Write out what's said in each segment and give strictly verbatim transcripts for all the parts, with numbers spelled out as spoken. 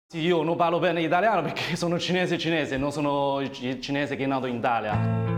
Sì, io non parlo bene italiano perché sono cinese cinese, non sono il cinese che è nato in Italia.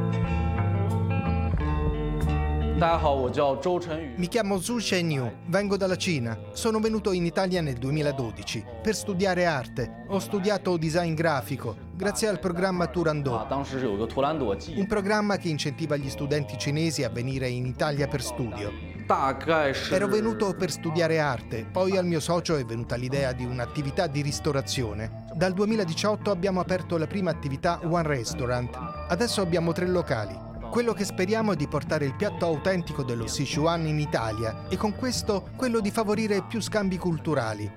Mi chiamo Zhu Shenyu, vengo dalla Cina. Sono venuto in Italia nel duemiladodici per studiare arte. Ho studiato design grafico grazie al programma Turandot, un programma che incentiva gli studenti cinesi a venire in Italia per studio. Ero venuto per studiare arte, poi al mio socio è venuta l'idea di un'attività di ristorazione. Dal duemiladiciotto abbiamo aperto la prima attività One Restaurant. Adesso abbiamo tre locali. Quello che speriamo è di portare il piatto autentico dello Sichuan in Italia e con questo quello di favorire più scambi culturali.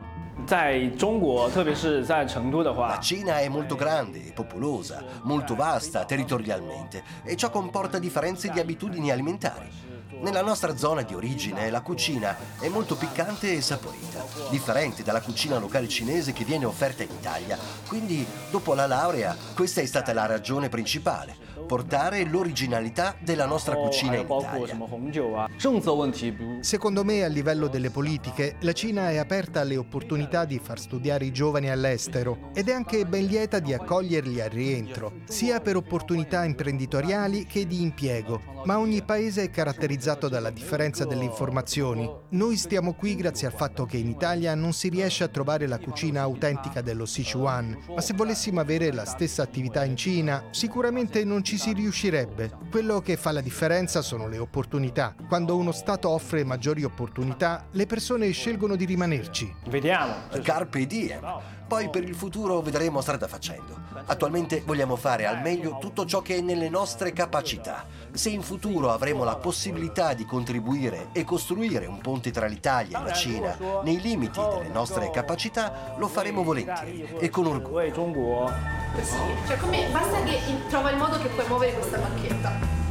La Cina è molto grande e popolosa, molto vasta territorialmente e ciò comporta differenze di abitudini alimentari. Nella nostra zona di origine la cucina è molto piccante e saporita, differente dalla cucina locale cinese che viene offerta in Italia. Quindi, dopo la laurea, questa è stata la ragione principale: portare l'originalità della nostra cucina in Italia. Secondo me, a livello delle politiche, la Cina è aperta alle opportunità di far studiare i giovani all'estero ed è anche ben lieta di accoglierli al rientro, sia per opportunità imprenditoriali che di impiego. Ma ogni paese è caratterizzato dalla differenza delle informazioni. Noi stiamo qui grazie al fatto che in Italia non si riesce a trovare la cucina autentica dello Sichuan, ma se volessimo avere la stessa attività in Cina, sicuramente non ci si riuscirebbe. Quello che fa la differenza sono le opportunità. Quando uno Stato offre maggiori opportunità, le persone scelgono di rimanerci. Vediamo. Carpe diem. Poi per il futuro vedremo strada facendo. Attualmente vogliamo fare al meglio tutto ciò che è nelle nostre capacità. Se in futuro avremo la possibilità di contribuire e costruire un ponte tra l'Italia e la Cina nei limiti delle nostre capacità, lo faremo volentieri e con orgoglio. Sì, cioè come basta che trova il modo che puoi muovere questa bacchetta.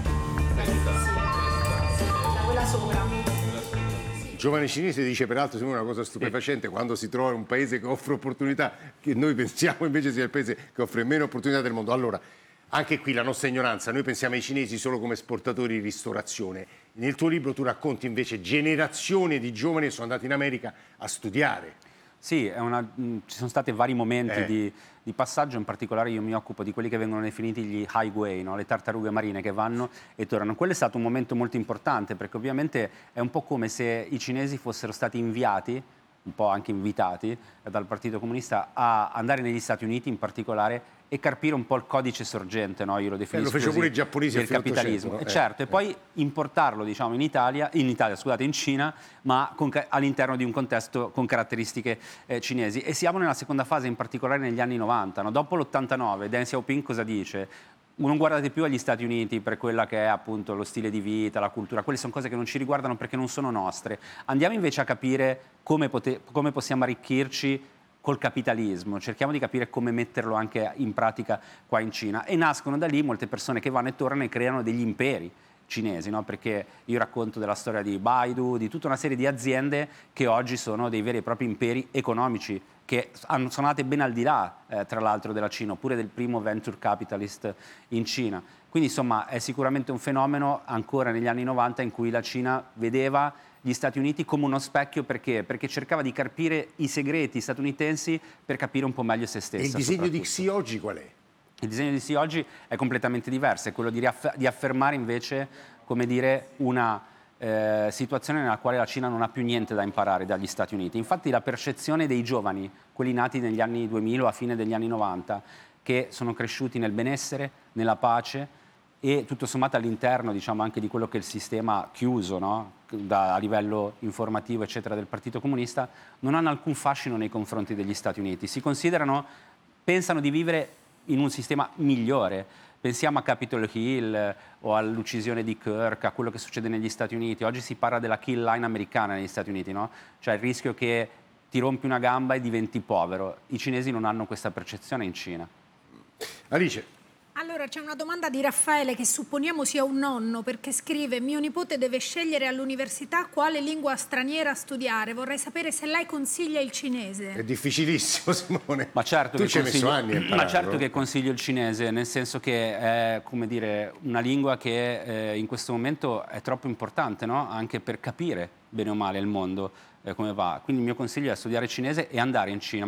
Sì, da quella sopra. Giovane cinese dice peraltro sembra una cosa stupefacente quando si trova in un paese che offre opportunità, che noi pensiamo invece sia il paese che offre meno opportunità del mondo. Allora, anche qui la nostra ignoranza, noi pensiamo ai cinesi solo come esportatori di ristorazione. Nel tuo libro tu racconti invece generazioni di giovani che sono andati in America a studiare. Sì, è una, mh, ci sono stati vari momenti Eh. di, di passaggio, in particolare io mi occupo di quelli che vengono definiti gli highway, no? Le tartarughe marine che vanno e tornano. Quello è stato un momento molto importante perché ovviamente è un po' come se i cinesi fossero stati inviati, un po' anche invitati dal Partito Comunista a andare negli Stati Uniti in particolare e carpire un po' il codice sorgente, no? Io lo definisco Eh, lo fecero così, pure i giapponesi del a fine capitalismo. Ottocento, Eh, eh. certo, e poi importarlo diciamo in Italia, in Italia, scusate, in Cina, ma con ca- all'interno di un contesto con caratteristiche eh, cinesi. E siamo nella seconda fase, in particolare negli anni novanta, no? Dopo l'ottantanove, Deng Xiaoping cosa dice? Non guardate più agli Stati Uniti per quella che è appunto lo stile di vita, la cultura, quelle sono cose che non ci riguardano perché non sono nostre. Andiamo invece a capire come, pote- come possiamo arricchirci col capitalismo, cerchiamo di capire come metterlo anche in pratica qua in Cina e nascono da lì molte persone che vanno e tornano e creano degli imperi cinesi, no? Perché io racconto della storia di Baidu, di tutta una serie di aziende che oggi sono dei veri e propri imperi economici che hanno, sono nate ben al di là, eh, tra l'altro, della Cina, oppure del primo venture capitalist in Cina. Quindi insomma è sicuramente un fenomeno ancora negli anni novanta in cui la Cina vedeva gli Stati Uniti come uno specchio perché? Perché cercava di carpire i segreti statunitensi per capire un po' meglio se stessa. E il disegno di soprattutto. Xi oggi qual è? Il disegno di Xi oggi è completamente diverso, è quello di, riaff- di affermare invece, come dire, una eh, situazione nella quale la Cina non ha più niente da imparare dagli Stati Uniti. Infatti la percezione dei giovani, quelli nati negli anni duemila o a fine degli anni novanta, che sono cresciuti nel benessere, nella pace e tutto sommato all'interno diciamo anche di quello che è il sistema chiuso, no? Da, a livello informativo eccetera del Partito Comunista, non hanno alcun fascino nei confronti degli Stati Uniti, si considerano, pensano di vivere in un sistema migliore. Pensiamo a Capitol Hill o all'uccisione di Kirk, a quello che succede negli Stati Uniti. Oggi si parla della kill line americana negli Stati Uniti, no? Cioè il rischio che ti rompi una gamba e diventi povero. I cinesi non hanno questa percezione in Cina. Alice. Allora c'è una domanda di Raffaele che supponiamo sia un nonno perché scrive: mio nipote deve scegliere all'università quale lingua straniera studiare, vorrei sapere se lei consiglia il cinese. È difficilissimo, Simone. Ma certo tu che ci hai messo consiglio- anni a Ma impararlo. certo che consiglio il cinese, nel senso che è, come dire, una lingua che eh, in questo momento è troppo importante, no? Anche per capire bene o male il mondo eh, come va. Quindi il mio consiglio è studiare cinese e andare in Cina.